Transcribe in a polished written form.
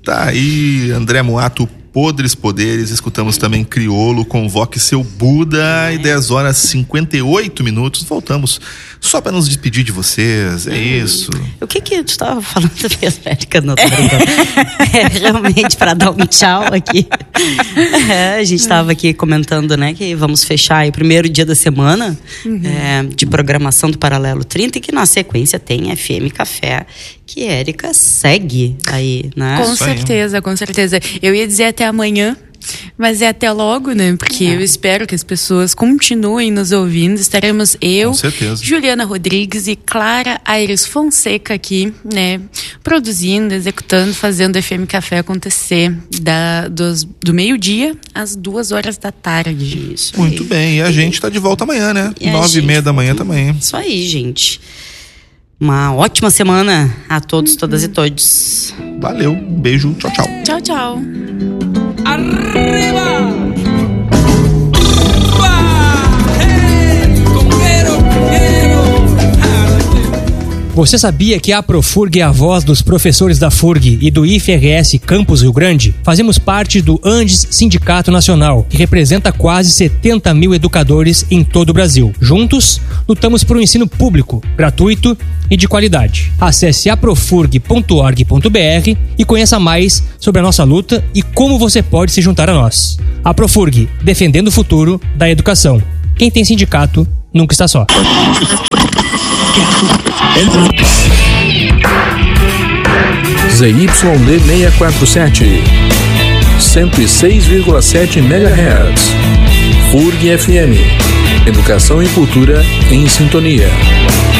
Tá aí, André Moato, Podres Poderes. Escutamos também Criolo, Convoque Seu Buda. E 10h58. Voltamos só para nos despedir de vocês. É isso. O que tu estava falando mesmo, Érica? Não, tô brincando. Realmente, para dar um tchau aqui. A gente estava aqui comentando, né, que vamos fechar aí o primeiro dia da semana de programação do Paralelo 30 e que na sequência tem FM Café, que Érica segue aí, né? Com certeza, com certeza. Eu ia dizer até amanhã, mas é até logo, né? Porque eu espero que as pessoas continuem nos ouvindo. Estaremos eu, Juliana Rodrigues e Clara Aires Fonseca aqui, né? Produzindo, executando, fazendo o FM Café acontecer do meio-dia às 2h da tarde. Isso. Muito bem. E a gente tá de volta amanhã, né? 9h30 da manhã também. Isso aí, gente. Uma ótima semana a todos, todas e todos. Valeu, um beijo, tchau, tchau. Tchau, tchau. Arriba! Você sabia que a Profurg é a voz dos professores da FURG e do IFRS Campus Rio Grande? Fazemos parte do Andes Sindicato Nacional, que representa quase 70 mil educadores em todo o Brasil. Juntos, lutamos por um ensino público, gratuito e de qualidade. Acesse aprofurg.org.br e conheça mais sobre a nossa luta e como você pode se juntar a nós. A Profurg, defendendo o futuro da educação. Quem tem sindicato nunca está só. ZYD 647, 106,7 MHz. FURG FM. Educação e cultura em sintonia.